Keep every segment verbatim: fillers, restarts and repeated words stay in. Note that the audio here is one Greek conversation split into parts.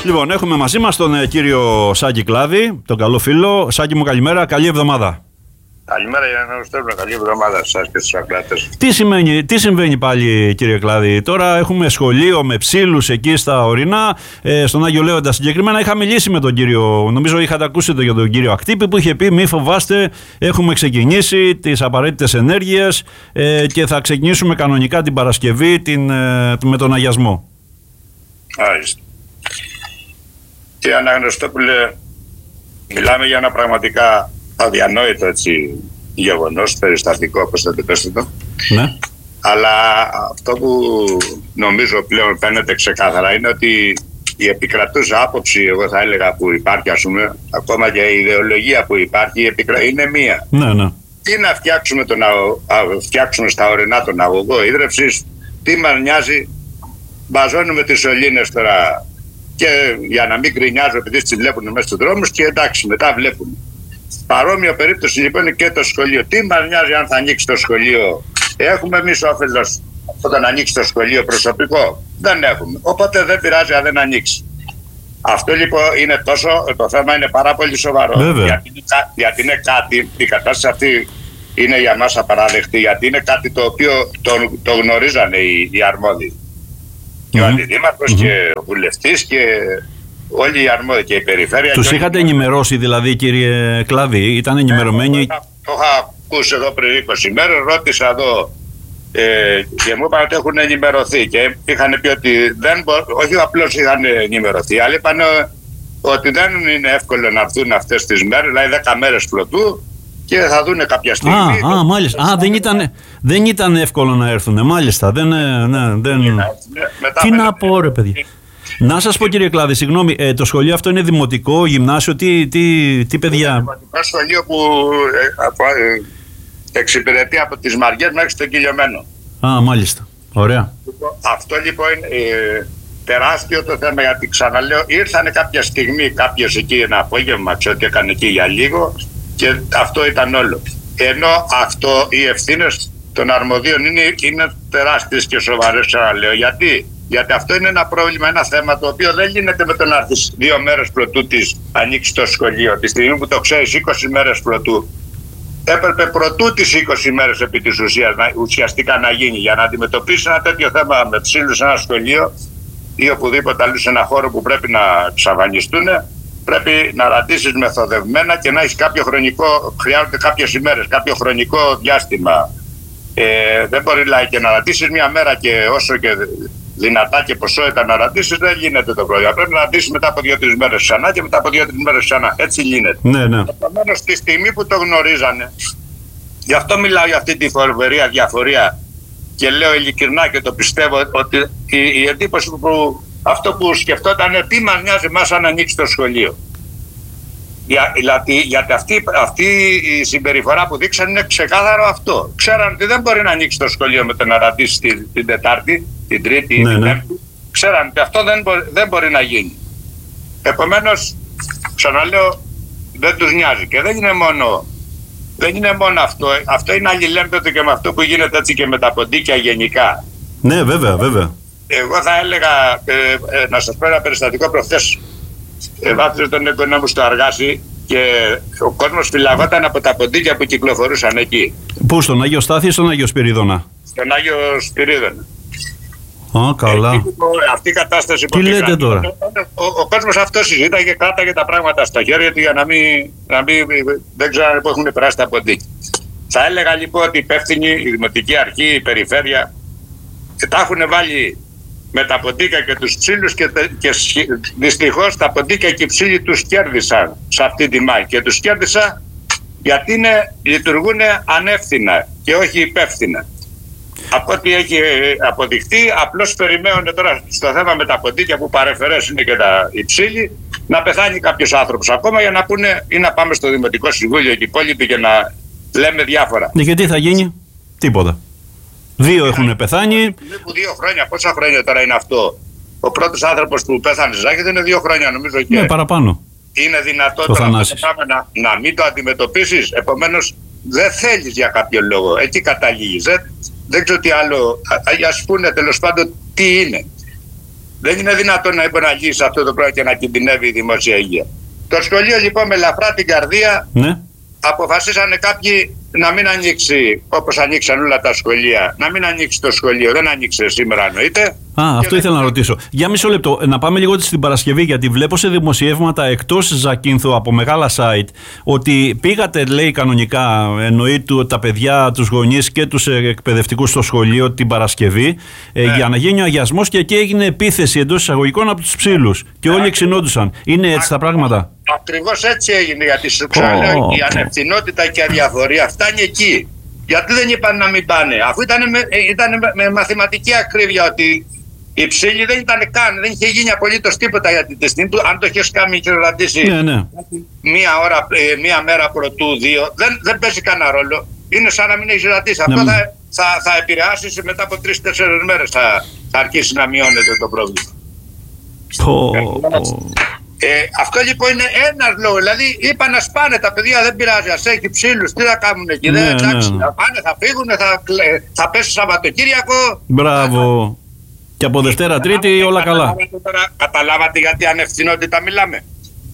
Λοιπόν, έχουμε μαζί μας τον ε, κύριο Σάκη Κλάδη, τον καλό φίλο. Σάκη μου, καλημέρα, καλή εβδομάδα. Καλημέρα, για να στέλνω καλή εβδομάδα σε εσάς και στους ακροατές. Τι, σημαίνει, τι συμβαίνει πάλι, κύριε Κλάδη? Τώρα έχουμε σχολείο με ψήλους εκεί στα ορεινά, ε, στον Άγιο Λέοντα συγκεκριμένα. Είχα μιλήσει με τον κύριο, νομίζω είχατε ακούσει το για τον κύριο Ακτύπη, που είχε πει: μη φοβάστε, έχουμε ξεκινήσει τις απαραίτητες ενέργειες ε, και θα ξεκινήσουμε κανονικά την Παρασκευή την, ε, με τον αγιασμό. Άριστα. Και Αναγνωστόπουλε, μιλάμε για ένα πραγματικά αδιανόητο έτσι γεγονός, περιστατικό, όπως θα το πέσετε το. Ναι. Αλλά αυτό που νομίζω πλέον φαίνεται ξεκάθαρα είναι ότι η επικρατούσα άποψη, εγώ θα έλεγα, που υπάρχει, ας πούμε, ακόμα και η ιδεολογία που υπάρχει, επικρα... είναι μία. Ναι, ναι. Τι να φτιάξουμε, τον αγω... φτιάξουμε στα ορεινά τον αγωγό ίδρευσης, τι μας νοιάζει, μπαζώνουμε τις σωλήνες τώρα. Και για να μην γκρινιάζω επειδή τις βλέπουν μέσα στους δρόμους, και εντάξει, μετά βλέπουν. Παρόμοια περίπτωση λοιπόν είναι και το σχολείο. Τι μας νοιάζει αν θα ανοίξει το σχολείο? Έχουμε εμείς όφελος όταν ανοίξει το σχολείο προσωπικό? Δεν έχουμε. Οπότε δεν πειράζει αν δεν ανοίξει. Αυτό λοιπόν είναι τόσο, το θέμα είναι πάρα πολύ σοβαρό. Γιατί είναι, γιατί είναι κάτι, η κατάσταση αυτή είναι για μας απαράδεκτη, γιατί είναι κάτι το οποίο το, το γνωρίζανε οι, οι αρμόδιοι. Και mm-hmm. ο αντιδήμαρχος mm-hmm. και ο βουλευτής και όλοι οι αρμόδιοι και η περιφέρεια. Τους είχατε όλοι... ενημερώσει δηλαδή, κύριε Κλάδη? Ήταν ενημερωμένοι? Ε, το είχα ακούσει εδώ πριν είκοσι μέρες, ρώτησα εδώ ε, και μου είπαν ότι έχουν ενημερωθεί και είχαν πει ότι δεν μπο... όχι απλώς είχαν ενημερωθεί, αλλά είπαν ότι δεν είναι εύκολο να έρθουν αυτές τις μέρες, δηλαδή δέκα μέρες πρωτού, και θα δούνε κάποια στιγμή. Α, το... α μάλιστα. Α, δεν ήταν, δεν ήταν εύκολο να έρθουν. Μάλιστα. Δεν, ναι, δεν... Μετά τι να πω, ρε παιδιά. Να σας πω, κύριε Κλάδη, συγγνώμη, ε, το σχολείο αυτό είναι δημοτικό, γυμνάσιο, τι, τι, τι παιδιά? Είναι δημοτικό σχολείο που ε, από, ε, εξυπηρετεί από τις Μαριές μέχρι στο Κιλιωμένο. Α, μάλιστα. Ωραία. Αυτό λοιπόν είναι ε, τεράστιο το θέμα, γιατί ξαναλέω, ήρθανε κάποια στιγμή κάποιες εκεί ένα απόγευμα, ξέρω ότι έκανε εκεί για λίγο, και αυτό ήταν όλο. Ενώ αυτό, οι ευθύνες των αρμοδίων είναι, είναι τεράστιες και σοβαρές, ξαναλέω. Γιατί? Γιατί αυτό είναι ένα πρόβλημα, ένα θέμα το οποίο δεν γίνεται με το να έρθεις δύο μέρες πρωτού της ανοίξει το σχολείο. Τη στιγμή που το ξέρεις είκοσι μέρες πρωτού, έπρεπε πρωτού τις είκοσι μέρες επί της ουσίας να, ουσιαστικά να γίνει, για να αντιμετωπίσει ένα τέτοιο θέμα με ψήλους σε ένα σχολείο ή οπουδήποτε αλλού σε ένα χώρο που πρέπει να εξαφανιστούν. Πρέπει να ραντίσεις μεθοδευμένα και να έχεις κάποιο χρονικό, χρειάζονται κάποιες ημέρες, κάποιο χρονικό διάστημα. Ε, δεν μπορεί δηλαδή και να ραντίσεις μια μέρα και όσο και δυνατά και ποσότητα να ραντίσεις, δεν γίνεται το πρόβλημα. Πρέπει να ραντίσεις μετά από δύο-τρεις μέρες ξανά και μετά από δύο-τρεις μέρες ξανά. Έτσι γίνεται. Ναι, ναι. Επομένως, στη στιγμή που το γνωρίζανε, γι' αυτό μιλάω για αυτή τη φοβερή αδιαφορία και λέω ειλικρινά και το πιστεύω, ότι η, η εντύπωση που. Αυτό που σκεφτόταν, τι μας νοιάζει εμάς αν ανοίξει το σχολείο. Για, δηλαδή, γιατί αυτή, αυτή η συμπεριφορά που δείξαν είναι ξεκάθαρο αυτό. Ξέραν ότι δεν μπορεί να ανοίξει το σχολείο με το να ραντίσει την, την Τετάρτη, την Τρίτη ή ναι, την ναι. Πέμπτη. Ξέραν ότι αυτό δεν μπορεί, δεν μπορεί να γίνει. Επομένως, ξαναλέω, δεν τους νοιάζει. Και δεν είναι μόνο, δεν είναι μόνο αυτό. Αυτό είναι αλληλένδετο και με αυτό που γίνεται έτσι και με τα ποντίκια γενικά. Ναι, βέβαια, βέβαια. Εγώ θα έλεγα, ε, ε, να σας πω ένα περιστατικό προχθές. Ε, βάφτιζε τον εγγονό μου στο Αργάσι και ο κόσμος φυλαγόταν από τα ποντίκια που κυκλοφορούσαν εκεί. Πού, στον Άγιο Στάθη ή στον Άγιο Σπυρίδωνα? Στον Άγιο Σπυρίδωνα. Α, καλά. Ε, αυτή η κατάσταση που τι λέτε τώρα? Ο, ο κόσμος αυτό συζήταγε και κράταγε τα πράγματα στα χέρια του για να μην, να μην δεν ξέρω που έχουν περάσει τα ποντίκια. Θα έλεγα λοιπόν ότι οι υπεύθυνοι, η Δημοτική Αρχή, η Περιφέρεια, τα έχουν βάλει με τα ποντίκια και τους ψήλους και, και δυστυχώς τα ποντίκια και οι ψήλοι τους κέρδισαν σε αυτή τη μάχη. Και τους κέρδισαν γιατί είναι, λειτουργούν ανεύθυνα και όχι υπεύθυνα. Από ό,τι έχει αποδειχθεί, απλώς περιμένουν τώρα στο θέμα με τα ποντίκια που παρεφερές είναι και τα, οι ψήλοι, να πεθάνει κάποιος άνθρωπος ακόμα για να πούνε ή να πάμε στο Δημοτικό Συμβούλιο και οι υπόλοιποι και να λέμε διάφορα. Και τι θα γίνει? Τίποτα. Δύο έχουν πεθάνει. Δύο χρόνια, πόσα χρόνια τώρα είναι αυτό? Ο πρώτος άνθρωπος που πέθανε στη Ζάκη είναι δύο χρόνια, νομίζω. Και ναι, παραπάνω. Είναι δυνατόν τώρα να, να μην το αντιμετωπίσεις? Επομένως, δεν θέλεις για κάποιο λόγο. Εκεί καταλήγεις. Δεν, δεν ξέρω τι άλλο. Ας πούνε τέλος πάντων τι είναι. Δεν είναι δυνατόν να υποναγήσει αυτό το πράγμα και να κινδυνεύει η δημόσια υγεία. Το σχολείο λοιπόν με ελαφρά την καρδία, ναι, αποφασίσανε κάποιοι να μην ανοίξει όπως ανοίξαν όλα τα σχολεία. Να μην ανοίξει το σχολείο. Δεν ανοίξε σήμερα, εννοείται. Α, αυτό δεν... ήθελα να ρωτήσω. Για μισό λεπτό, να πάμε λίγο στην Παρασκευή, γιατί βλέπω σε δημοσιεύματα εκτός Ζακίνθου από μεγάλα site ότι πήγατε, λέει, κανονικά, εννοεί τα παιδιά, τους γονείς και τους εκπαιδευτικούς στο σχολείο την Παρασκευή, ναι, ε, για να γίνει ο αγιασμός, και εκεί έγινε επίθεση εντός εισαγωγικών από τους ψήλους. Και όλοι εξυνόντουσαν. Είναι έτσι τα πράγματα? Ακριβώς έτσι έγινε, γιατί σου ξαναλέω, oh. η ανευθυνότητα και η αδιαφορία φτάνει εκεί. Γιατί δεν είπαν να μην πάνε, αφού ήταν με, ήταν με, με μαθηματική ακρίβεια ότι η ψήλη δεν ήταν καν, δεν είχε γίνει απολύτως τίποτα για την τεστή του. Αν το είχες κάνει και ρωτήσει ναι, ναι. μία, ώρα, μία μέρα πρωτού, δύο, δεν, δεν παίζει κανένα ρόλο. Είναι σαν να μην έχεις ρωτήσει. Ναι. Αυτό θα, θα, θα επηρεάσει μετά από τρεις-τέσσερις μέρες, θα, θα αρχίσει να μειώνεται το πρόβλημα. Oh, oh. Ε, αυτό λοιπόν είναι ένας λόγος. Δηλαδή είπαν να σπάνε τα παιδιά, δεν πειράζει, ας έχει ψήλους, τι θα κάνουν εκεί. Ναι, δεν, εντάξει, ναι. θα πάνε, θα φύγουν, θα, θα πέσει Σαββατοκύριακο. Μπράβο. Θα... Και από Δευτέρα Τρίτη όλα καλά. Τώρα, καταλάβατε γιατί ανευθυνότητα μιλάμε?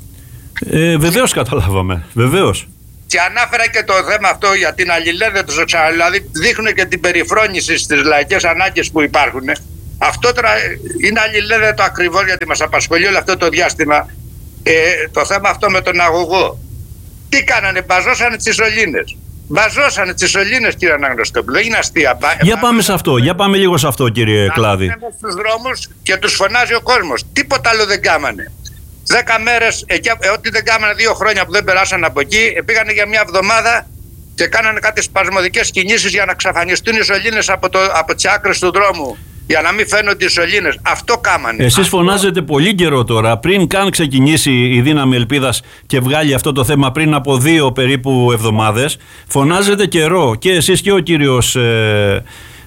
Ε, βεβαίως καταλάβαμε, βεβαίως. Και ανάφερα και το θέμα αυτό για την αλληλένδετο, δηλαδή δείχνουν και την περιφρόνηση στις λαϊκές ανάγκες που υπάρχουν. Αυτό τώρα είναι αλληλένδετο ακριβώς, γιατί μας απασχολεί όλο αυτό το διάστημα, ε, το θέμα αυτό με τον αγωγό. Τι κάνανε, μπαζώσανε τις σωλήνες. Μπαζώσανε τις σωλήνες, κύριε Αναγνωστόπουλο, είναι αστεία. Για πάμε σε αυτό, για πάμε λίγο σε αυτό, κύριε Κλάδη. Είναι στους δρόμους και τους φωνάζει ο κόσμος. Τίποτα άλλο δεν κάμανε. Δέκα μέρες, εκεί, ε, ό,τι δεν κάμανε δύο χρόνια που δεν περάσαν από εκεί, ε, πήγανε για μια εβδομάδα και κάνανε κάτι σπασμωδικές κινήσεις για να εξαφανιστούν οι σωλήνες από, το, από τις άκρες του δρόμου. Για να μην φαίνονται οι σωλήνες. Αυτό κάμανε. Εσείς αυτό... φωνάζετε πολύ καιρό τώρα, πριν καν ξεκινήσει η Δύναμη Ελπίδας και βγάλει αυτό το θέμα πριν από δύο περίπου εβδομάδες. Φωνάζετε καιρό και εσείς και ο κύριος ε,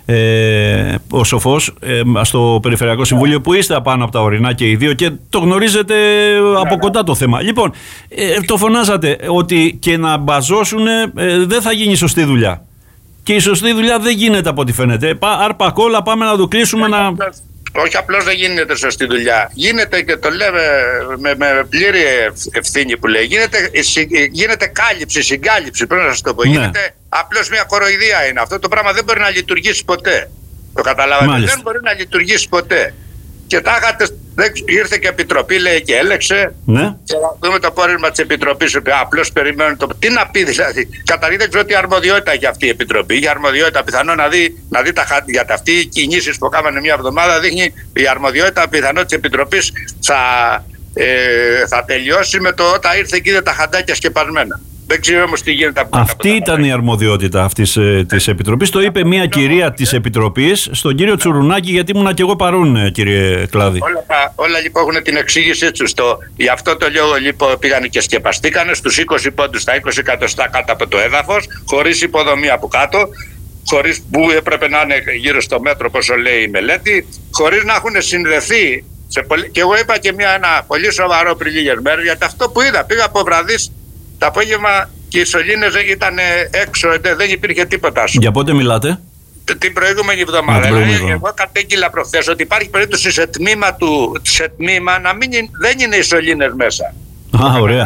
ε, ο Σοφός ε, στο Περιφερειακό Συμβούλιο, που είστε απάνω από τα ορεινά και οι δύο και το γνωρίζετε από κοντά το θέμα. Λοιπόν, ε, το φωνάζατε ότι και να μπαζώσουν ε, δεν θα γίνει σωστή δουλειά. Και η σωστή δουλειά δεν γίνεται από ό,τι φαίνεται. Άρπα κόλλα, πάμε να το κλείσουμε. Όχι, να... απλώς, όχι απλώς δεν γίνεται σωστή δουλειά. Γίνεται, και το λέμε με, με πλήρη ευθύνη που λέει, γίνεται, γίνεται κάλυψη, συγκάλυψη, πρέπει να σας το πω. Ναι. Γίνεται απλώς μια κοροϊδία είναι. Αυτό το πράγμα δεν μπορεί να λειτουργήσει ποτέ. Το καταλάβατε? Μάλιστα. Δεν μπορεί να λειτουργήσει ποτέ. Και τάχατε, ήρθε και επιτροπή, λέει, και έλεξε. Ναι. Και να δούμε το πόρισμα της επιτροπής. Απλώς περιμένουν το. Τι να πει, δηλαδή? Καταρχήν δεν ξέρω τι αρμοδιότητα έχει αυτή η επιτροπή. Είχε αρμοδιότητα πιθανό να δει, να δει τα χαρτιά. Γιατί αυτή οι κινήσεις που κάνανε μια εβδομάδα δείχνει η αρμοδιότητα πιθανό της επιτροπής θα, ε, θα τελειώσει με το όταν ήρθε και είδε τα χαντάκια σκεπασμένα. Δεν ξέρω όμως τι γίνεται από Αυτή ήταν η αρμοδιότητα αυτής ε, της Επιτροπής. Το είπε μια κυρία της Επιτροπής στον κύριο Τσουρουνάκη, γιατί ήμουνα και εγώ παρούν, κύριε Κλάδη. Όλα, όλα λοιπόν έχουν την εξήγησή τους. Γι' αυτό το λόγο λοιπόν πήγανε και σκεπαστήκανε στους είκοσι πόντους, στα είκοσι εκατοστά κάτω από το έδαφος, χωρίς υποδομή από κάτω, χωρίς που έπρεπε να είναι γύρω στο μέτρο, όπως λέει η μελέτη, χωρίς να έχουν συνδεθεί. Σε πολύ... Και εγώ είπα και μια, ένα πολύ σοβαρό πριν λίγες μέρες, γιατί αυτό που είδα, πήγα από βραδείς το απόγευμα και οι σωλήνες ήταν έξω, δεν υπήρχε τίποτα. Για πότε μιλάτε? Την προηγούμενη εβδομάδα. Δηλαδή, εγώ κατέγγειλα προχθές ότι υπάρχει περίπτωση σε τμήμα, του, σε τμήμα να μην είναι, δεν είναι οι σωλήνες μέσα. Α, ωραία.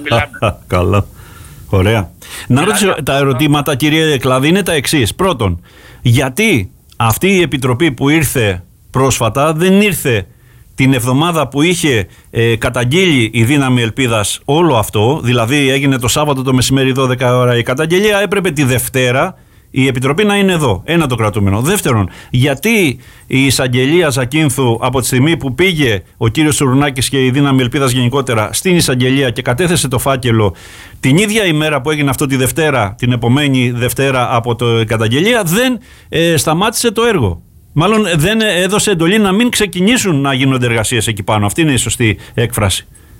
Καλά. Ωραία. Να ρωτήσω, τα ερωτήματα, κύριε Κλάδη, είναι τα εξής. Πρώτον, γιατί αυτή η επιτροπή που ήρθε πρόσφατα δεν ήρθε την εβδομάδα που είχε ε, καταγγείλει η Δύναμη Ελπίδας όλο αυτό, δηλαδή έγινε το Σάββατο το μεσημέρι δώδεκα ώρα η καταγγελία, έπρεπε τη Δευτέρα η Επιτροπή να είναι εδώ. Ένα το κρατούμενο. Δεύτερον, γιατί η εισαγγελία Ζακίνθου από τη στιγμή που πήγε ο κύριος Τσουρουνάκης και η Δύναμη Ελπίδας γενικότερα στην εισαγγελία και κατέθεσε το φάκελο την ίδια ημέρα που έγινε αυτό τη Δευτέρα, την επομένη Δευτέρα από την καταγγελία, δεν ε, σταμάτησε το έργο. Μάλλον δεν έδωσε εντολή να μην ξεκινήσουν να γίνονται εργασίες εκεί πάνω. Αυτή είναι η σωστή έκφραση.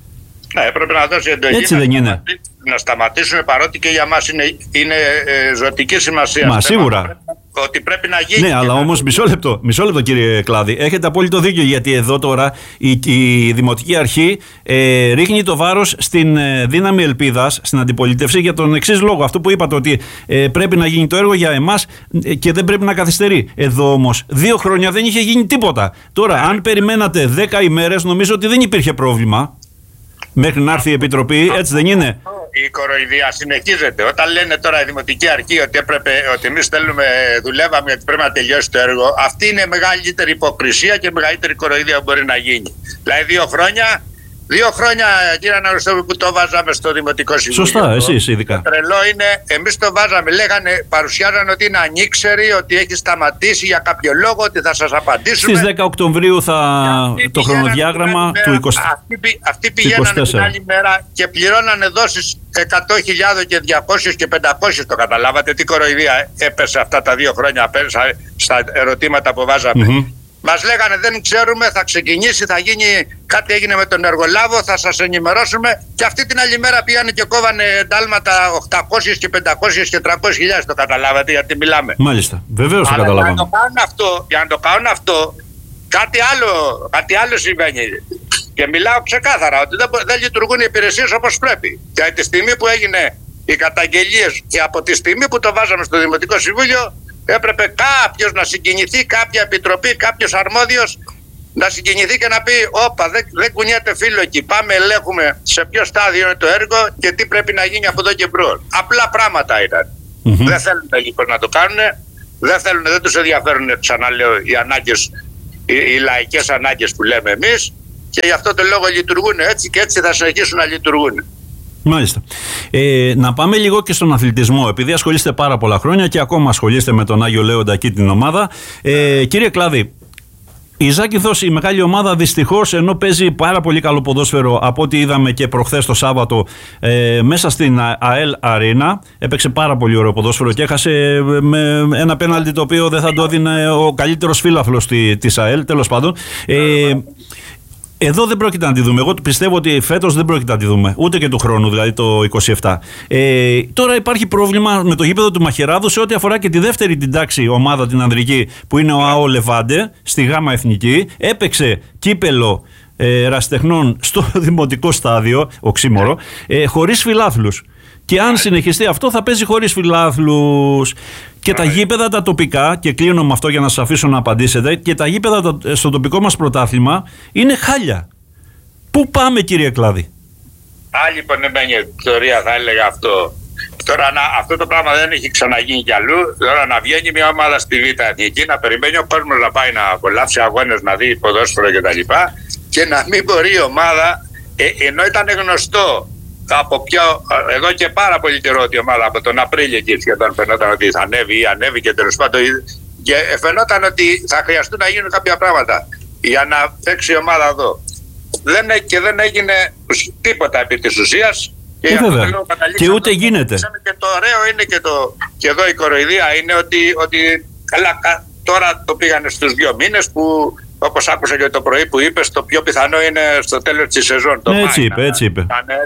Ναι, πρέπει να δώσει εντολή. Έτσι δεν είναι? Να σταματήσουμε, παρότι και για μας είναι, είναι ε, ζωτική σημασία. Μα σίγουρα. Ότι πρέπει να γίνει. Ναι, αλλά όμως μισό λεπτό, μισό λεπτό κύριε Κλάδη. Έχετε απόλυτο δίκιο, γιατί εδώ τώρα η, η Δημοτική Αρχή ε, ρίχνει το βάρος στην ε, δύναμη ελπίδας, στην αντιπολίτευση, για τον εξής λόγο. Αυτό που είπατε, ότι ε, πρέπει να γίνει το έργο για εμάς ε, και δεν πρέπει να καθυστερεί. Εδώ όμως δύο χρόνια δεν είχε γίνει τίποτα. Τώρα, αν περιμένατε δέκα ημέρες, νομίζω ότι δεν υπήρχε πρόβλημα μέχρι να έρθει η Επιτροπή, έτσι δεν είναι? Η κοροϊδία συνεχίζεται. Όταν λένε τώρα η Δημοτική Αρχή ότι, έπρεπε, ότι εμείς θέλουμε, δουλεύαμε γιατί πρέπει να τελειώσει το έργο, αυτή είναι μεγαλύτερη υποκρισία και μεγαλύτερη κοροϊδία που μπορεί να γίνει. Δηλαδή δύο χρόνια, δύο χρόνια κύριε Αναγνωστόπουλο, που το βάζαμε στο Δημοτικό Συμβούλιο. Σωστά, εσείς ειδικά. Το τρελό είναι, εμείς το βάζαμε, λέγανε, παρουσιάζαν ότι είναι ανήξεροι, ότι έχει σταματήσει για κάποιο λόγο, ότι θα σας απαντήσουμε. Στις δέκα Οκτωβρίου θα το χρονοδιάγραμμα του είκοσι. Αυτοί, αυτοί πηγαίνανε την άλλη μέρα και πληρώνανε δόσεις εκατό χιλιάδες και διακόσιες και πεντακόσιες, το καταλάβατε τι κοροϊδία έπεσε αυτά τα δύο χρόνια στα ερωτήματα που βάζαμε. Mm-hmm. Μας λέγανε δεν ξέρουμε, θα ξεκινήσει, θα γίνει, κάτι έγινε με τον εργολάβο, θα σας ενημερώσουμε, και αυτή την άλλη μέρα πήγανε και κόβανε εντάλματα οκτακόσιες και πεντακόσιες και τριακόσιες χιλιάδες, το καταλάβατε γιατί μιλάμε? Μάλιστα, βεβαίως το καταλάβαμε. Για να το κάνουν αυτό, για να το κάνουν αυτό κάτι, άλλο, κάτι άλλο συμβαίνει. Και μιλάω ξεκάθαρα ότι δεν, δεν λειτουργούν οι υπηρεσίες όπως πρέπει. Και από τη στιγμή που έγινε οι καταγγελίες και από τη στιγμή που το βάζαμε στο Δημοτικό Συμβούλιο, έπρεπε κάποιος να συγκινηθεί, κάποια επιτροπή, κάποιος αρμόδιος να συγκινηθεί και να πει όπα, δεν, δεν κουνιέται φίλο εκεί, πάμε ελέγχουμε σε ποιο στάδιο είναι το έργο και τι πρέπει να γίνει από εδώ και μπρος. Απλά πράγματα ήταν. Mm-hmm. Δεν θέλουν λοιπόν να το κάνουν, δεν θέλουν, δεν τους ενδιαφέρουν, ξαναλέω, οι ανάγκες, οι, οι λαϊκές ανάγκες που λέμε εμείς, και γι' αυτό το λόγο λειτουργούν έτσι και έτσι θα συνεχίσουν να λειτουργούν. Μάλιστα. Ε, να πάμε λίγο και στον αθλητισμό, επειδή ασχολείστε πάρα πολλά χρόνια και ακόμα ασχολείστε με τον Άγιο Λέοντα και την ομάδα. Ε, κύριε Κλάδη, η Ζάκυνθος, η μεγάλη ομάδα, δυστυχώς, ενώ παίζει πάρα πολύ καλό ποδόσφαιρο, από ό,τι είδαμε και προχθές το Σάββατο ε, μέσα στην ΑΕΛ Αρένα, έπαιξε πάρα πολύ ωραίο ποδόσφαιρο και έχασε με ένα πέναλτι το οποίο δεν θα το έδινε ο καλύτερος φίλαθλος της ΑΕΛ, τέλος πάντων. Ε, Εδώ δεν πρόκειται να τη δούμε. Εγώ πιστεύω ότι φέτος δεν πρόκειται να τη δούμε. Ούτε και του χρόνου, δηλαδή το είκοσι επτά. Ε, τώρα υπάρχει πρόβλημα με το γήπεδο του Μαχαιράδου σε ό,τι αφορά και τη δεύτερη την τάξη ομάδα, την ανδρική, που είναι ο ΑΟ Λεβάντε, στη Γάμα Εθνική. Έπαιξε κύπελο ε, ερασιτεχνών στο δημοτικό στάδιο, οξύμορο, ε, χωρίς φιλάθλους. Και αν συνεχιστεί αυτό, θα παίζει χωρίς φιλάθλους. Και τα γήπεδα τα τοπικά, και κλείνω με αυτό για να σας αφήσω να απαντήσετε, και τα γήπεδα στο τοπικό μας πρωτάθλημα είναι χάλια. Πού πάμε, κύριε Κλάδη? Άλλη πονεμένη ιστορία θα έλεγα αυτό. Τώρα να, αυτό το πράγμα δεν έχει ξαναγίνει κι αλλού. Τώρα να βγαίνει μια ομάδα στη Β' Εθνική, να περιμένει ο κόσμος να πάει να απολαύσει αγώνες, να δει ποδόσφαιρο κτλ. Και, και να μην μπορεί η ομάδα, ε, ενώ ήταν γνωστό από πιο, εδώ και πάρα πολύ καιρό ότι η ομάδα από τον Απρίλιο εκεί σχεδόν φαινόταν ότι θα ανέβει ή ανέβει και τέλος πάντων, και φαινόταν ότι θα χρειαστούν να γίνουν κάποια πράγματα για να παίξει η ομάδα εδώ. Δεν, και δεν έγινε τίποτα επί της ουσίας. Και, ε, και ούτε γίνεται. Και το ωραίο είναι και, το, και εδώ η κοροϊδία είναι ότι, ότι καλά, τώρα το πήγανε στους δύο μήνες που, όπως άκουσα και το πρωί που είπες, το πιο πιθανό είναι στο τέλος της σεζόν. Το έτσι είπε, έτσι είπε.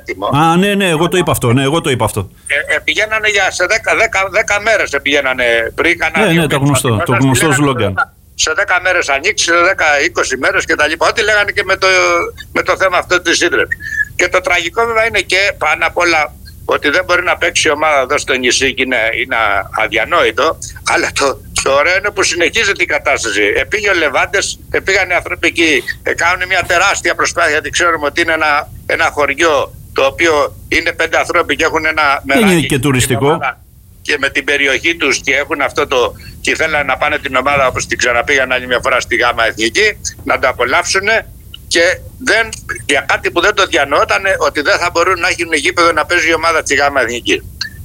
Α, ναι, ναι, εγώ το είπα αυτό. Ναι, εγώ το είπα αυτό. Ε, ε, πηγαίνανε για σε δέκα μέρες, πηγαίνανε πριν. Ναι, ναι, το γνωστό, το γνωστό σλόγγαν. Σε δέκα μέρες ανοίξει, σε δέκα με είκοσι μέρες κτλ. Ό,τι λέγανε και με το, με το θέμα αυτό της σύντρεψης. Και το τραγικό βέβαια είναι και πάνω απ' όλα ότι δεν μπορεί να παίξει η ομάδα εδώ στο νησί και είναι, είναι αδιανόητο, αλλά το, το ωραίο είναι που συνεχίζεται η κατάσταση. Επήγε ο Λεβάντες, επήγαν οι άνθρωποι εκεί, κάνουν μια τεράστια προσπάθεια, γιατί ξέρουμε ότι είναι ένα, ένα χωριό το οποίο είναι πέντε ανθρώποι και έχουν ένα μεράκι. Είναι και τουριστικό. Και με την περιοχή τους και έχουν αυτό το. Και θέλουν να πάνε την ομάδα, όπως την ξαναπήγαν άλλη μια φορά στη Γάμα Εθνική, να το απολαύσουν. Και δεν, για κάτι που δεν το διανοόταν, ότι δεν θα μπορούν να έχουν γήπεδο να παίζει η ομάδα της Γάμα Εθνική.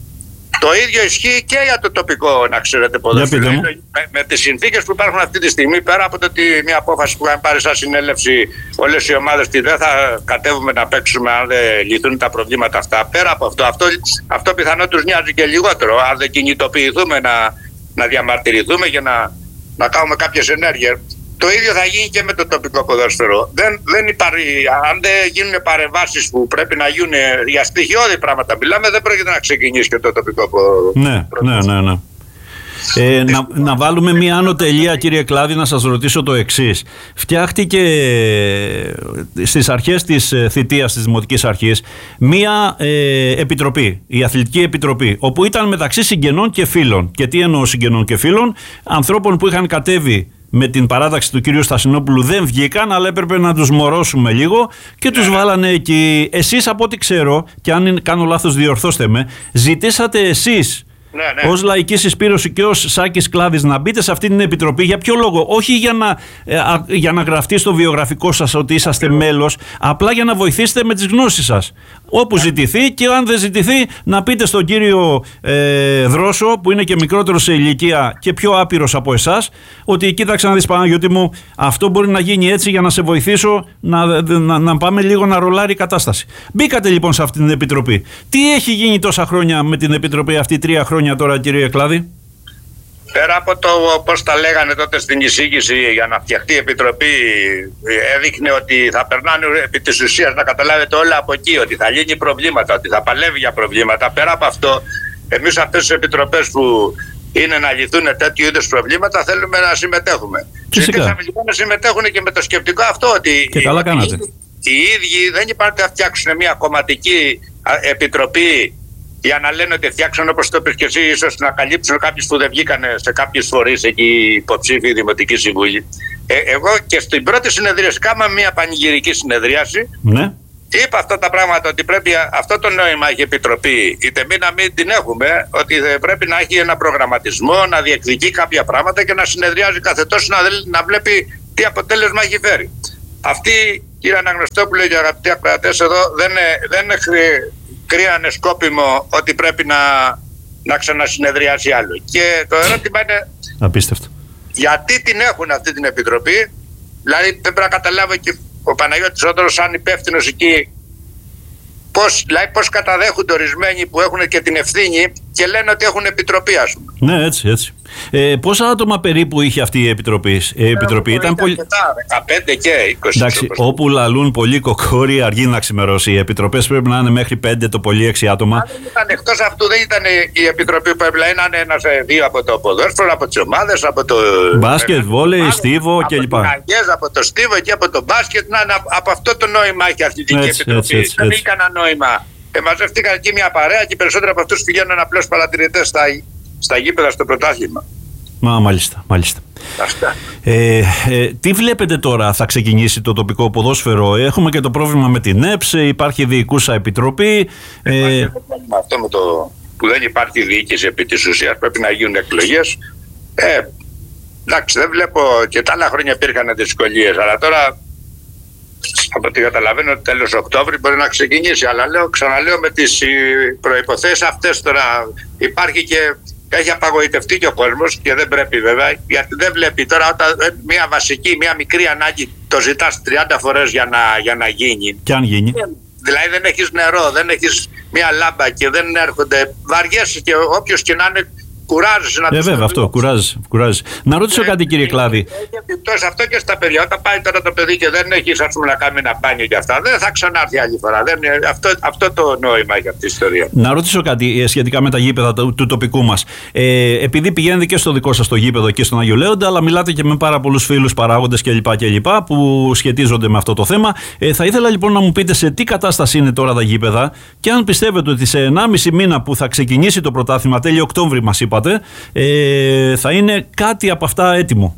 Το ίδιο ισχύει και για το τοπικό, να ξέρετε, ποδόσφαιρο. Με, με τις συνθήκες που υπάρχουν αυτή τη στιγμή, πέρα από το ότι μια απόφαση που είχαν πάρει σαν συνέλευση όλες οι ομάδες ότι δεν θα κατέβουμε να παίξουμε αν δεν λυθούν τα προβλήματα αυτά. Πέρα από αυτό, αυτό, αυτό πιθανό τους νοιάζει και λιγότερο. Αν δεν κινητοποιηθούμε να, να διαμαρτυρηθούμε και να, να κάνουμε κάποιες ενέργειες. Το ίδιο θα γίνει και με το τοπικό ποδόσφαιρο. Δεν, δεν υπάρχει, αν δεν γίνουν παρεμβάσεις που πρέπει να γίνουν για στοιχειώδη πράγματα, μιλάμε, δεν πρόκειται να ξεκινήσει και το τοπικό ποδόσφαιρο. Ναι, ναι, ναι, ναι. Ε, να, να βάλουμε μία άνω τελεία, κύριε Κλάδη, να σας ρωτήσω το εξής. Φτιάχτηκε στις αρχές της θητείας της Δημοτικής Αρχής μία ε, επιτροπή, η Αθλητική Επιτροπή, όπου ήταν μεταξύ συγγενών και φίλων. Και τι εννοώ συγγενών και φίλων? Ανθρώπων που είχαν κατέβει με την παράταξη του κυρίου Στασινόπουλου, δεν βγήκαν, αλλά έπρεπε να τους μορώσουμε λίγο και τους βάλανε εκεί. Εσείς, από ό,τι ξέρω, και αν κάνω λάθος διορθώστε με, ζητήσατε εσείς, ναι, ναι, ως Λαϊκή Συσπήρωση και ως Σάκης Κλάδης, να μπείτε σε αυτή την επιτροπή. Για ποιο λόγο? Όχι για να, ε, α, για να γραφτεί στο βιογραφικό σας ότι είσαστε yeah. μέλος, απλά για να βοηθήσετε με τις γνώσεις σας. Όπου yeah. ζητηθεί, και αν δεν ζητηθεί, να πείτε στον κύριο ε, Δρόσο, που είναι και μικρότερος σε ηλικία και πιο άπειρος από εσάς, ότι κοίταξε να δεις, Παναγιώτη μου, αυτό μπορεί να γίνει έτσι για να σε βοηθήσω να, να, να πάμε λίγο να ρολάρει η κατάσταση. Μπήκατε λοιπόν σε αυτή την επιτροπή. Τι έχει γίνει τόσα χρόνια με την επιτροπή αυτή, τρία χρόνια τώρα, κύριε Κλάδη? Πέρα από το πώς τα λέγανε τότε στην εισήγηση για να φτιαχτεί η επιτροπή, έδειχνε ότι θα περνάνε επί της ουσίας, να καταλάβετε, όλα από εκεί, ότι θα λύνει προβλήματα, ότι θα παλεύει για προβλήματα. Πέρα από αυτό, εμείς αυτές τις επιτροπές που είναι να λυθούν τέτοιου είδους προβλήματα, θέλουμε να συμμετέχουμε. Ζητήσαμε λοιπόν να συμμετέχουν και με το σκεπτικό αυτό, ότι και καλά κάνατε. Οι, οι ίδιοι δεν υπάρχουν να φτιάξουν μια κομματική επιτροπή για να λένε ότι φτιάξαν, όπως το είπες και εσύ, ίσως να καλύψουν κάποιους που δεν βγήκαν σε κάποιες φορείς εκεί υποψήφιοι δημοτικοί σύμβουλοι. Ε, εγώ και στην πρώτη συνεδρίαση, κάμα μια πανηγυρική συνεδρίαση, ναι, είπα αυτά τα πράγματα, ότι πρέπει αυτό το νόημα έχει επιτροπή, είτε μην να μην την έχουμε, ότι πρέπει να έχει ένα προγραμματισμό, να διεκδικεί κάποια πράγματα και να συνεδριάζει κάθε τόσο, να, να βλέπει τι αποτέλεσμα έχει φέρει. Αυτή, κύριε Αναγνωστόπουλε και αγαπητοί ακροατές, εδώ δεν είναι, δεν είναι κρίνανε σκόπιμο ότι πρέπει να, να ξανασυνεδριάσει άλλο. Και το ερώτημα είναι απίστευτο. Γιατί την έχουν αυτή την επιτροπή? Δηλαδή δεν πρέπει να καταλάβω και ο Παναγιώτης Όδωρος σαν υπεύθυνος εκεί πώς, δηλαδή πώς καταδέχονται ορισμένοι που έχουν και την ευθύνη και λένε ότι έχουν επιτροπή, ας πούμε. Ναι, έτσι, έτσι. Ε, πόσα άτομα περίπου είχε αυτή η επιτροπή? Η επιτροπή ήταν πολύ. δεκαπέντε και είκοσι. Εντάξει, όπου λαλούν πολύ κοκόρι, αργεί να ξημερώσει. Οι επιτροπές πρέπει να είναι μέχρι πέντε, το πολύ έξι άτομα. Εκτός αυτού δεν ήταν η επιτροπή που έπρεπε να είναι ένας δύο από το ποδόσφαιρο, από τις ομάδες, από το μπάσκετ, βόλεϊ, στίβο κλπ. Από το στίβο και από το μπάσκετ. Να, από αυτό το νόημα έχει αυτή την επιτροπή. Δεν είχε κανένα νόημα. Ε, μαζευτήκαν εκεί μια παρέα και περισσότεροι από αυτούς πηγαίνουν απλώς παρατηρητές στα, στα γήπεδα στο πρωτάθλημα. Μα, μάλιστα, μάλιστα. Ε, ε, τι βλέπετε τώρα, θα ξεκινήσει το τοπικό ποδόσφαιρο? Έχουμε και το πρόβλημα με την ΕΠΣ, υπάρχει διοικούσα επιτροπή. Ε, ε, αυτό με το που δεν υπάρχει διοίκηση επί της ουσίας, πρέπει να γίνουν εκλογές. Ε, εντάξει, δεν βλέπω, και τα άλλα χρόνια υπήρχαν δυσκολίες, αλλά τώρα από ό,τι καταλαβαίνω ότι τέλος Οκτώβρη μπορεί να ξεκινήσει, αλλά λέω, ξαναλέω, με τις προϋποθέσεις αυτές τώρα υπάρχει και έχει απαγοητευτεί και ο κόσμος και δεν πρέπει βέβαια, γιατί δεν βλέπει τώρα όταν μια βασική, μια μικρή ανάγκη το ζητάς τριάντα φορές για να, για να γίνει. Και αν γίνει. Δηλαδή δεν έχεις νερό, δεν έχεις μια λάμπα και δεν έρχονται, βαριέσαι και όποιος και να είναι, κουράζεσαι να ε, βέβαια, αυτό, κουράζεσαι, κουράζεσαι. Να ρωτήσω ε, κάτι, κύριε Κλάδη. Έχει επιπτώσει αυτό και στα παιδιά. Όταν πάει τώρα το παιδί και δεν έχει, ας πούμε, να κάνει ένα μπάνιο και αυτά, δεν θα ξανάρθει άλλη φορά. Δεν, αυτό, αυτό το νόημα έχει αυτή η ιστορία. Να ρωτήσω κάτι σχετικά με τα γήπεδα του, του τοπικού μας. Ε, επειδή πηγαίνετε και στο δικό σας το γήπεδο εκεί στον Άγιο Λέοντα, αλλά μιλάτε και με πάρα πολλούς φίλους παράγοντες κλπ. κλπ. Που σχετίζονται με αυτό το θέμα. Ε, θα ήθελα λοιπόν να μου πείτε σε τι κατάσταση είναι τώρα τα γήπεδα και αν πιστεύετε ότι σε ενάμιση μήνα που θα ξεκινήσει το πρωτάθλημα, τέλειο Οκτώβρη μας είπατε, Ε, θα είναι κάτι από αυτά έτοιμο?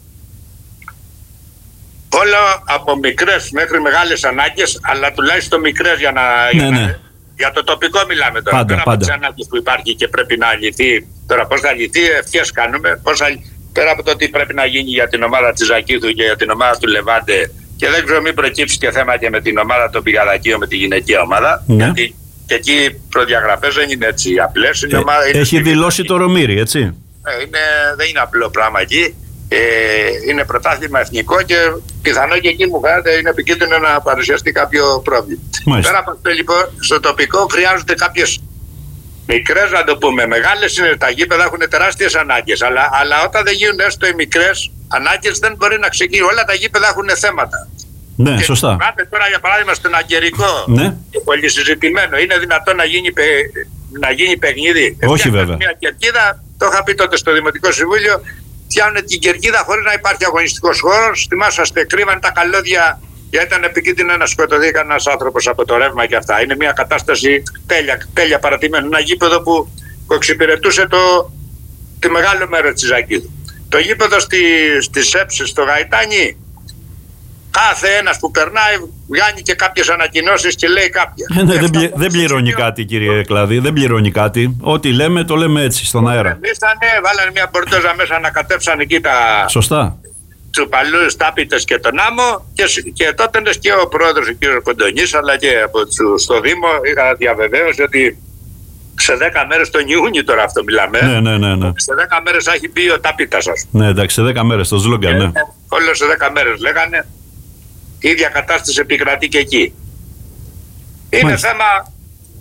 Όλα από μικρές μέχρι μεγάλες ανάγκες, αλλά τουλάχιστον μικρές για να, ναι, για, ναι. να για το τοπικό μιλάμε τώρα. Πάντα, πέρα πάντα. από τις ανάγκες που υπάρχει και πρέπει να λυθεί. Τώρα πώς θα λυθεί, ευχές κάνουμε. Πώς θα, πέρα από το τι πρέπει να γίνει για την ομάδα της Ζακίδου και για την ομάδα του Λεβάντε, και δεν ξέρω μην προκύψει και θέμα και με την ομάδα των Πηγαδακίων, με τη γυναικεία ομάδα. Ναι. Γιατί και εκεί προδιαγραφές δεν είναι έτσι απλές. Ε, ομάδα, είναι έχει δηλώσει το Ρωμήρι, έτσι. Ε, είναι, δεν είναι απλό πράγμα εκεί. Ε, είναι πρωτάθλημα εθνικό και πιθανό και εκεί μου φαίνεται είναι επικίνδυνο να παρουσιαστεί κάποιο πρόβλημα. Μάλιστα. Πέρα από αυτό λοιπόν, στο τοπικό χρειάζονται κάποιες μικρές, να το πούμε. Μεγάλες είναι τα γήπεδα, έχουν τεράστιες ανάγκες. Αλλά, αλλά όταν δεν γίνουν έστω οι μικρές, ανάγκες δεν μπορεί να ξεκινήσει. Όλα τα γήπεδα έχουν θέματα. Ναι, και σωστά. Πάτε τώρα για παράδειγμα στον Αγγερικό, ναι. πολύ συζητημένο. Είναι δυνατόν να γίνει, παι... να γίνει παιχνίδι? Όχι βέβαια. Μια κερκίδα, το είχα πει τότε στο Δημοτικό Συμβούλιο, φτιάχνουν την κερκίδα χωρίς να υπάρχει αγωνιστικός χώρος. Θυμάσαστε, κρύβαν τα καλώδια γιατί ήταν επικίνδυνο να σκοτωθεί κανένας άνθρωπος από το ρεύμα και αυτά. Είναι μια κατάσταση τέλεια, τέλεια παρατημένη. Ένα γήπεδο που, που εξυπηρετούσε το, τη μεγάλο μέρος της Ζακίδου. Το γήπεδο στη, στη Σέψη, στο Γαϊτάνι, κάθε ένας που περνάει βγάνει και κάποιες ανακοινώσεις και λέει κάποια. Ε, ναι, δεν, πλη, δεν πληρώνει κάτι, κύριε Κλάδη, δεν πληρώνει κάτι. Ό,τι λέμε το λέμε έτσι στον αέρα. Εμείς βάλανε μια πορτόζα μέσα, ανακατέψαν εκεί τα... Σωστά. Τσουπαλούς, τάπητες και τον άμμο και, και τότε και ο πρόεδρος ο κ. Κοντονής αλλά και από του, στο Δήμο είχα διαβεβαίωση ότι σε δέκα μέρες τον Ιούνιο τώρα αυτό μιλάμε. Ναι, ναι, ναι, ναι. Σε δέκα μέρες θα έχει μπει ο τάπητας σας. Ναι, εντάξει, σε δέκα μέρες το σλόγγαν, ναι. Όλο σε δέκα μέρες λέγανε. Η ίδια κατάσταση επικρατεί και εκεί. Είναι Μάλιστα. θέμα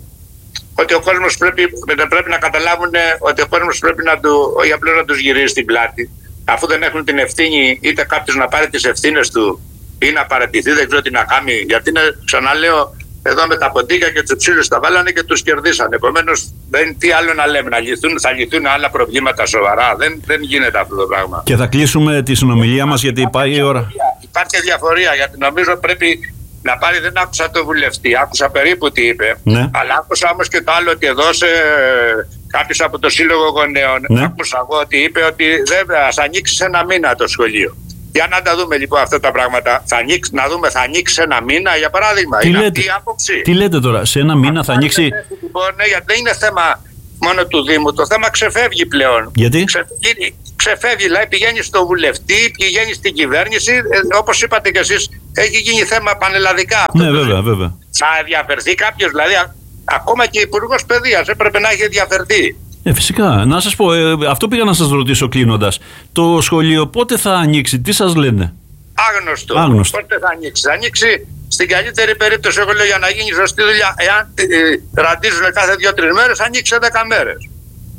ότι ο κόσμος πρέπει, πρέπει να καταλάβουν ότι ο κόσμος πρέπει να του, όχι απλώς να τους γυρίσει την πλάτη. Αφού δεν έχουν την ευθύνη, είτε κάποιος να πάρει τις ευθύνες του ή να παραιτηθεί, δεν ξέρω τι να κάνει. Γιατί είναι, ξαναλέω, εδώ με τα ποντίκια και τους ψήλους τα βάλανε και τους κερδίσανε. Επομένως, δεν, τι άλλο να λέμε, να λυθούν, θα λυθούν άλλα προβλήματα σοβαρά. Δεν, δεν γίνεται αυτό το πράγμα. Και θα κλείσουμε τη συνομιλία μας γιατί πάει η ώρα. Υπάρχει διαφορία, γιατί νομίζω πρέπει να πάρει, δεν άκουσα το βουλευτή, άκουσα περίπου τι είπε. Ναι. Αλλά άκουσα όμως και το άλλο ότι έδωσε κάποιος από το Σύλλογο Γονέων. Ναι. Άκουσα εγώ ότι είπε ότι δεν θα ανοίξει σε ένα μήνα το σχολείο. Για να τα δούμε λοιπόν αυτά τα πράγματα. Θα ανοίξει, να δούμε, θα ανοίξει σε ένα μήνα για παράδειγμα. Τι είναι λέτε, αυτή η άποψη. Τι λέτε τώρα, σε ένα μήνα θα ανοίξει? Λοιπόν, ναι, γιατί δεν είναι θέμα μόνο του Δήμου. Το θέμα ξεφεύγει πλέον. Γιατί? Ξεφεύγει, ξεφεύγει δηλαδή πηγαίνει στο βουλευτή, πηγαίνει στην κυβέρνηση. Ε, όπως είπατε κι εσείς, έχει γίνει θέμα πανελλαδικά. Αυτό ναι, βέβαια, βέβαια. Θα ενδιαφερθεί κάποιος, δηλαδή ακόμα και υπουργός παιδείας έπρεπε να έχει ενδιαφερθεί. Ε, φυσικά. Να σας πω, ε, αυτό πήγα να σας ρωτήσω κλείνοντας. Το σχολείο πότε θα ανοίξει, τι σας λένε? Άγνωστο. Άγνωστο. Πότε θα ανοίξει? Θα ανοίξει στην καλύτερη περίπτωση, εγώ λέω, για να γίνει σωστή δουλειά. Εάν ε, ραντίζουν κάθε δύο-τρεις μέρες, ανοίξει σε δέκα μέρες.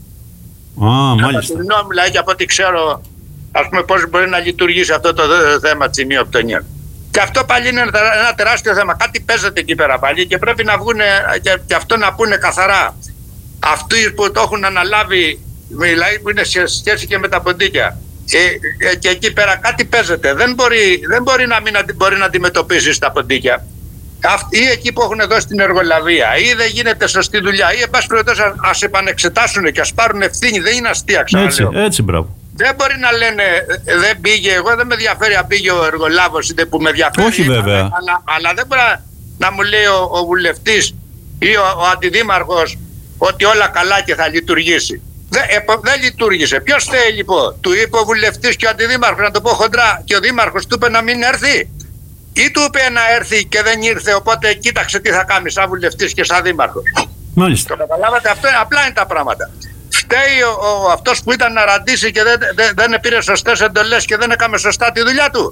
Α, μάλιστα. Κατά μιλάει και από ό,τι ξέρω, ας πούμε, πώς μπορεί να λειτουργήσει αυτό το θέμα της ημιοκτονίας. Και αυτό πάλι είναι ένα τεράστιο θέμα. Κάτι παίζεται εκεί πέρα πάλι και πρέπει να βγουν και, και αυτό να πούνε καθαρά. Αυτοί που το έχουν αναλάβει, μιλάει, που είναι σε σχέση και με τα ποντίκια. Και, και εκεί πέρα κάτι παίζεται. Δεν μπορεί, δεν μπορεί να μην μπορεί να αντιμετωπίσει τα ποντίκια. Ή εκεί που έχουν δώσει την εργολαβία, ή δεν γίνεται σωστή δουλειά, ή εν πάση περιπτώσει ας επανεξετάσουν και ας πάρουν ευθύνη. Δεν είναι αστεία, ξαναλέω. Έτσι, έτσι, μπράβο. Δεν μπορεί να λένε δεν πήγε, εγώ δεν με ενδιαφέρει αν πήγε ο εργολάβος, είτε που με ενδιαφέρει. Όχι βέβαια. Αλλά, αλλά δεν μπορεί να μου λέει ο, ο βουλευτής ή ο, ο αντιδήμαρχος ότι όλα καλά και θα λειτουργήσει. Δεν, δεν λειτουργήσε. Ποιος θέλει λοιπόν? Του είπε ο βουλευτής και ο αντιδήμαρχος, να το πω χοντρά, και ο δήμαρχος του είπε να μην έρθει. Ή του είπε να έρθει και δεν ήρθε, οπότε κοίταξε τι θα κάνει σαν βουλευτής και σαν δήμαρχος. Μάλιστα. Το καταλάβατε, αυτό, απλά είναι τα πράγματα. Φταίει ο, ο, αυτός που ήταν να ραντίσει και δεν, δεν, δεν πήρε σωστές εντολές και δεν έκαμε σωστά τη δουλειά του.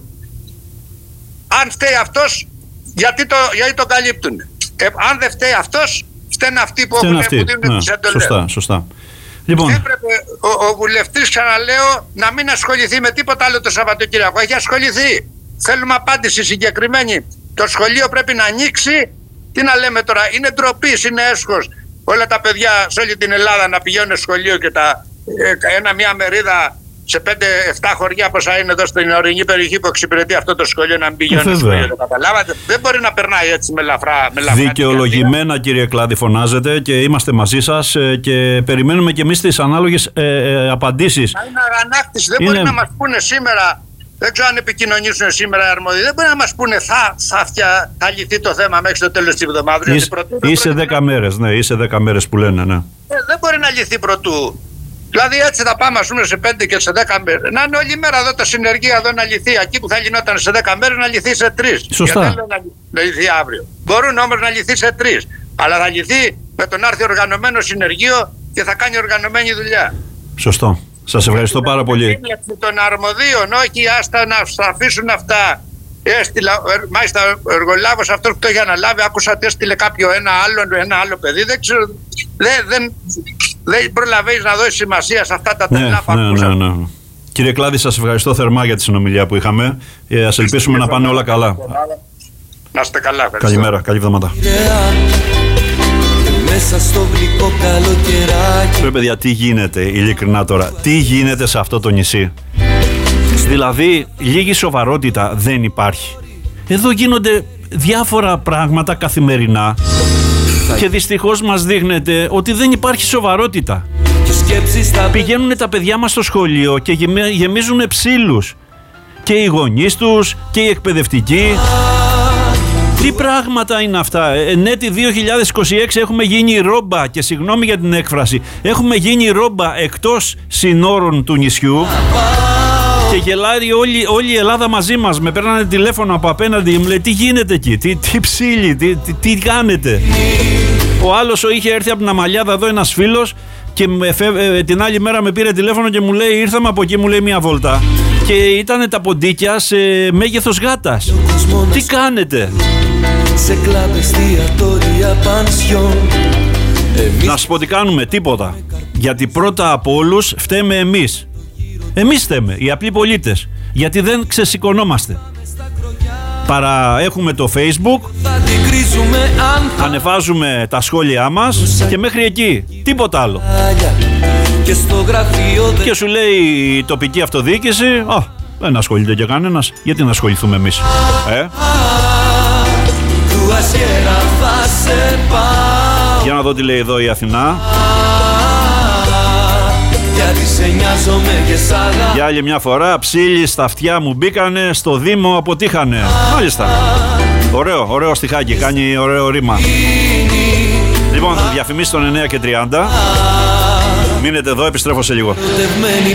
Αν φταίει αυτός, γιατί, το, γιατί τον καλύπτουν? Ε, αν δεν φταίει αυτός, φταίνουν αυτοί που, έχουν, που δίνουν ναι, τις εντολές. Σωστά, σωστά. Λοιπόν. Έπρεπε ο, ο βουλευτής, ξαναλέω, να μην ασχοληθεί με τίποτα άλλο το Σαββατοκύριακο. Έχει ασχοληθεί. Θέλουμε απάντηση συγκεκριμένη. Το σχολείο πρέπει να ανοίξει. Τι να λέμε τώρα, είναι ντροπή, είναι έσχος. Όλα τα παιδιά σε όλη την Ελλάδα να πηγαίνουν σχολείο και τα, ε, ένα μια μερίδα σε πέντε εφτά χωριά πόσα είναι εδώ στην ορεινή περιοχή που εξυπηρετεί αυτό το σχολείο να μην πηγαίνουν στο σχολείο. Καταλάβατε, δεν μπορεί να περνάει έτσι με λαφρά. Με λαφρά Δικαιολογημένα, κύριε Κλάδη, φωνάζετε και είμαστε μαζί σας και περιμένουμε και εμείς τις ανάλογες ε, ε, απαντήσεις. Να είναι αγανάκτηση, δεν είναι... μπορεί να μας πούνε σήμερα. Δεν ξέρω αν επικοινωνήσουν σήμερα οι αρμόδιοι. Δεν μπορεί να μας πούνε θα, θα, φτια, θα λυθεί το θέμα μέχρι το τέλος της εβδομάδας. Είσαι, είσαι δέκα μέρες, ναι, είσαι δέκα μέρες που λένε, ναι. Ε, δεν μπορεί να λυθεί πρωτού. Δηλαδή έτσι θα πάμε ας πούμε σε πέντε και σε δέκα μέρες. Να είναι όλη μέρα εδώ τα συνεργεία εδώ να λυθεί. Εκεί που θα γινόταν σε δέκα μέρες να λυθεί σε τρεις. Σωστά. Γιατί δεν να λυθεί αύριο. Μπορούν όμως να λυθεί σε τρεις. Αλλά θα λυθεί με τον άρθιο οργανωμένο συνεργείο και θα κάνει οργανωμένη δουλειά. Σωστό. Σας ευχαριστώ πάρα πολύ. Των αρμοδίων, όχι άστα να αφήσουν αυτά. Έστειλα, μάλιστα ο εργολάβος αυτός που το είχε αναλάβει, άκουσα ότι έστειλε κάποιο ένα άλλο, ένα άλλο παιδί. Δεν ξέρω, δεν, δεν, δεν προλαβαίνεις να δώσεις σημασία σε αυτά τα τρελά ναι, που ναι, ναι, ναι. Κύριε Κλάδη, σας ευχαριστώ θερμά για τη συνομιλία που είχαμε. Ε, ας ελπίσουμε να πάνε όλα καλά. Να είστε καλά. Ευχαριστώ. Καλημέρα, καλή εβδομάδα. Μέσα στο γλυκό καλοκαιράκι. Ρε παιδιά, τι γίνεται ειλικρινά τώρα? Τι γίνεται σε αυτό το νησί? Δηλαδή, λίγη σοβαρότητα δεν υπάρχει. Εδώ γίνονται διάφορα πράγματα καθημερινά και δυστυχώς μας δείχνεται ότι δεν υπάρχει σοβαρότητα. Πηγαίνουν τα παιδιά μας στο σχολείο και γεμίζουν ψήλους. Και οι γονείς τους και οι εκπαιδευτικοί. Τι πράγματα είναι αυτά? Εν έτη δύο χιλιάδες είκοσι έξι έχουμε γίνει ρόμπα, και συγγνώμη για την έκφραση, έχουμε γίνει ρόμπα εκτός συνόρων του νησιού. Και γελάει όλη, όλη η Ελλάδα μαζί μας. Με παίρνανε τηλέφωνο από απέναντι και μου λέει τι γίνεται εκεί, τι, τι ψήλοι, τι, τι, τι κάνετε. Ο άλλος είχε έρθει από την Αμαλιάδα εδώ ένας φίλος και με, ε, την άλλη μέρα με πήρε τηλέφωνο και μου λέει ήρθαμε από εκεί, μου λέει μία βόλτα. Και ήταν τα ποντίκια σε μέγεθος γάτας. Τι κάνετε? Σε κλαμπ, εστιατόρια, πανσιόν. Να σας πω τι κάνουμε, τίποτα. Γιατί πρώτα από όλους φταίμε εμείς. Εμείς φταίμε, οι απλοί πολίτες. Γιατί δεν ξεσηκωνόμαστε. Παρά έχουμε το Facebook, ανεβάζουμε τα σχόλιά μας και μέχρι εκεί, τίποτα άλλο. Και, στο και σου λέει η τοπική αυτοδιοίκηση, α, δεν ασχολείται και κανένας, γιατί να ασχοληθούμε εμείς? Ε? Για να δω τι λέει εδώ η Αθηνά. Για άλλη μια φορά, ψήλοι στα αυτιά μου μπήκανε, στο Δήμο αποτύχανε. Μάλιστα. Ωραίο, ωραίο στιχάκι, κάνει ωραίο ρήμα. Λοιπόν, διαφημίσεις των εννέα και τριάντα. Μείνετε εδώ, επιστρέφω σε λίγο.